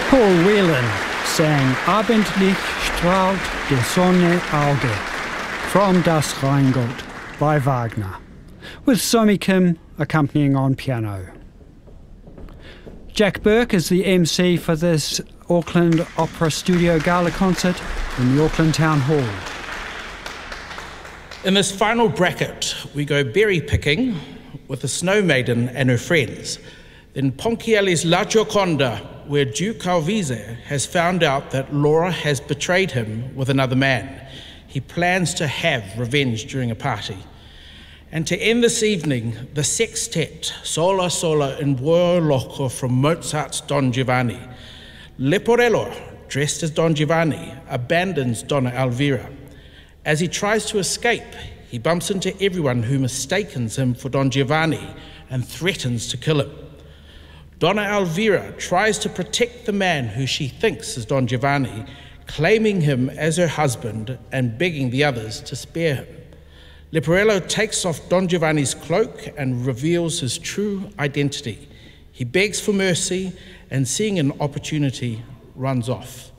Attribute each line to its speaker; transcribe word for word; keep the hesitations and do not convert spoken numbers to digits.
Speaker 1: Paul Whelan sang Abendlich strahlt die Sonne Auge from Das Rheingold by Wagner, with Somi Kim accompanying on piano. Jack Burke is the M C for this Auckland Opera Studio Gala concert in the Auckland Town Hall.
Speaker 2: In this final bracket, we go berry picking with the Snow Maiden and her friends, then Ponchielli's La Gioconda, where Duke Alvise has found out that Laura has betrayed him with another man. He plans to have revenge during a party. And to end this evening, the sextet, Sola Sola in Vuoi Loco from Mozart's Don Giovanni. Leporello, dressed as Don Giovanni, abandons Donna Elvira. As he tries to escape, he bumps into everyone who mistakes him for Don Giovanni and threatens to kill him. Donna Elvira tries to protect the man who she thinks is Don Giovanni, claiming him as her husband and begging the others to spare him. Leporello takes off Don Giovanni's cloak and reveals his true identity. He begs for mercy and, seeing an opportunity, runs off.